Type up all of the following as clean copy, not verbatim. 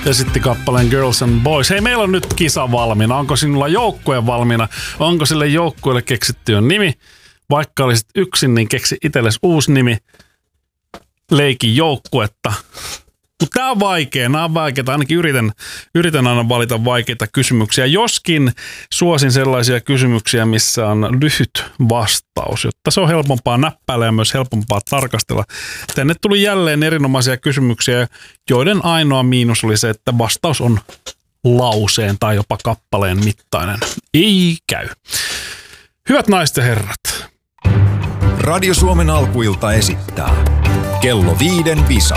esitti kappaleen Girls and Boys. Hei, meillä on nyt kisa valmiina. Onko sinulla joukkue valmiina? Onko sille joukkueelle keksitty jo nimi? Vaikka olisit yksin, niin keksi itsellesi uusi nimi. Leikin joukkuetta. Mutta nämä on vaikeita. Ainakin yritän aina valita vaikeita kysymyksiä. Joskin suosin sellaisia kysymyksiä, missä on lyhyt vastaus, jotta se on helpompaa näppäillä ja myös helpompaa tarkastella. Tänne tuli jälleen erinomaisia kysymyksiä, joiden ainoa miinus oli se, että vastaus on lauseen tai jopa kappaleen mittainen. Ei käy. Hyvät naiset ja herrat. Radio Suomen alkuilta esittää Kello 5 visa.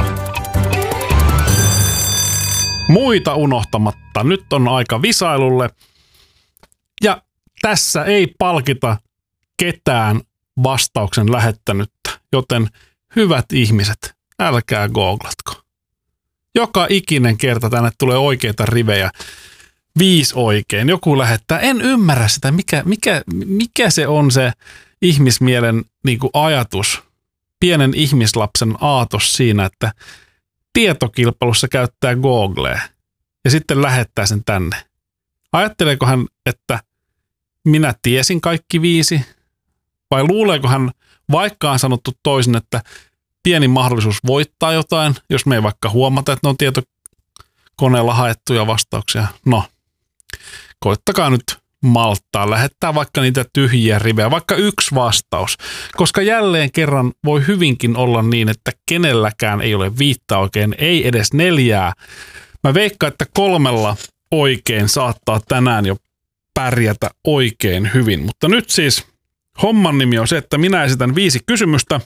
Muita unohtamatta, nyt on aika visailulle. Ja tässä ei palkita ketään vastauksen lähettänyttä, joten hyvät ihmiset, älkää googlatko. Joka ikinen kerta tänne tulee oikeita rivejä. 5 oikein. Joku lähettää. En ymmärrä sitä, mikä se on se ihmismielen niin kuin ajatus, pienen ihmislapsen aatos siinä, että tietokilpailussa käyttää Googlea ja sitten lähettää sen tänne. Ajatteleeko hän, että minä tiesin kaikki 5? Vai luuleeko hän, vaikka on sanottu toisin, että pieni mahdollisuus voittaa jotain, jos me ei vaikka huomata, että ne on tietokoneella haettuja vastauksia? No, koittakaa nyt malttaa, lähettää vaikka niitä tyhjiä rivejä, vaikka 1 vastaus, koska jälleen kerran voi hyvinkin olla niin, että kenelläkään ei ole 5 oikein, ei edes 4. Mä veikkaan, että 3 oikein saattaa tänään jo pärjätä oikein hyvin, mutta nyt siis homman nimi on se, että minä esitän 5 kysymystä.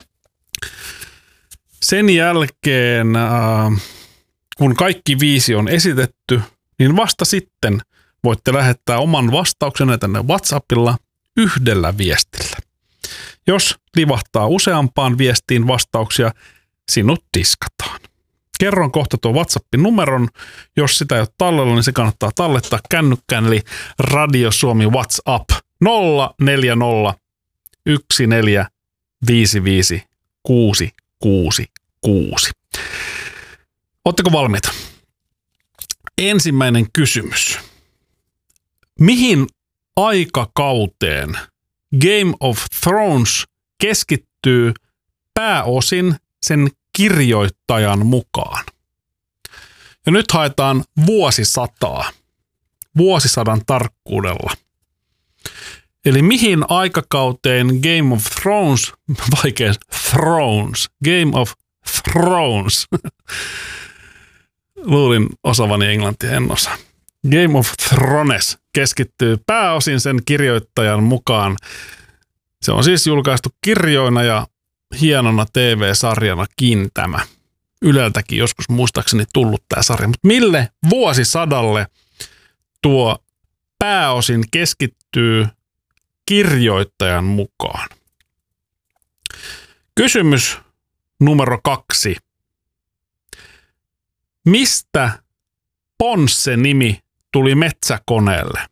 Sen jälkeen, kun kaikki 5 on esitetty, niin vasta sitten voitte lähettää oman vastauksenne tänne WhatsAppilla 1 viestillä. Jos livahtaa useampaan viestiin vastauksia, sinut tiskataan. Kerron kohta tuo WhatsAppin numeron. Jos sitä ei ole tallella, niin se kannattaa tallettaa kännykkään, eli Radio Suomi WhatsApp 040 1455 666. Ootteko valmiita? Ensimmäinen kysymys. Mihin aikakauteen Game of Thrones keskittyy pääosin sen kirjoittajan mukaan? Ja nyt haetaan vuosisadan tarkkuudella. Eli mihin aikakauteen Game of Thrones, Game of Thrones, luulin osavani englantia, en osaa. Game of Thrones keskittyy pääosin sen kirjoittajan mukaan. Se on siis julkaistu kirjoina ja hienona TV-sarjanakin tämä. Yleltäkin joskus muistaakseni tullut tämä sarja. Mutta mille vuosisadalle tuo pääosin keskittyy kirjoittajan mukaan? Kysymys numero 2. Mistä Ponsse-nimi tuli metsäkoneelle?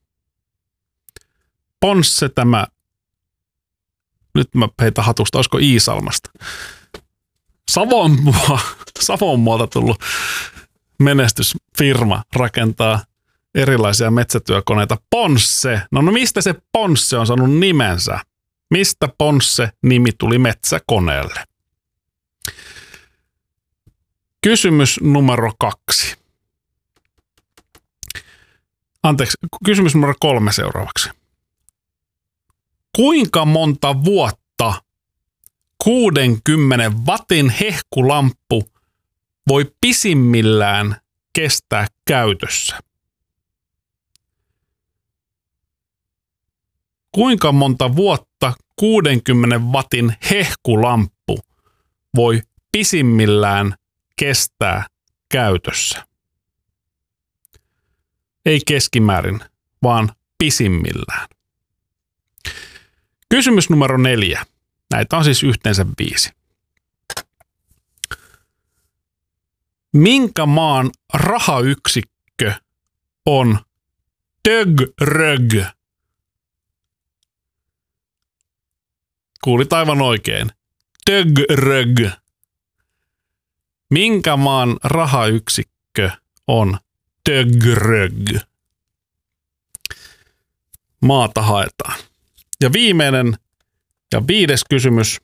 Ponsse tämä, nyt mä heitän hatusta, olisiko Iisalmasta? Savonmuolta tullut menestysfirma rakentaa erilaisia metsätyökoneita. Ponsse. No mistä se Ponsse on saanut nimensä? Mistä Ponsse-nimi tuli metsäkoneelle? Kysymys numero 2. Kysymys numero 3 seuraavaksi. Kuinka monta vuotta 60 wattin hehkulamppu voi pisimmillään kestää käytössä? Kuinka monta vuotta 60 wattin hehkulamppu voi pisimmillään kestää käytössä? Ei keskimäärin, vaan pisimmillään. Kysymys numero 4. Näitä on siis yhteensä 5. Minkä maan rahayksikkö on tögrög? Kuulit aivan oikein. Tögrög. Minkä maan rahayksikkö on tögrög. Maata haetaan. Ja viimeinen ja 5. kysymys.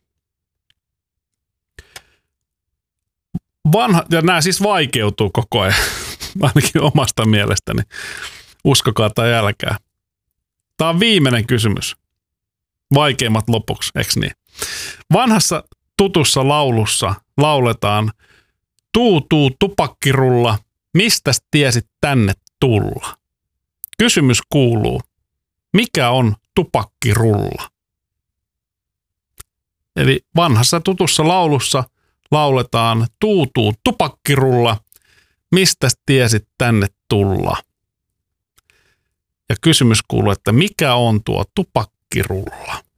Ja nämä siis vaikeutuu koko ajan, ainakin omasta mielestäni. Uskokaa tai älkää. Tämä on viimeinen kysymys. Vaikeimmat lopuksi, eikö niin? Vanhassa tutussa laulussa lauletaan: tuu tuu tupakkirulla, mistäs tiesit tänne tulla? Kysymys kuuluu: mikä on tupakkirulla? Eli vanhassa tutussa laulussa lauletaan: tuu tuu tupakkirulla, mistäs tiesit tänne tulla? Ja kysymys kuuluu, että mikä on tuo tupakkirulla?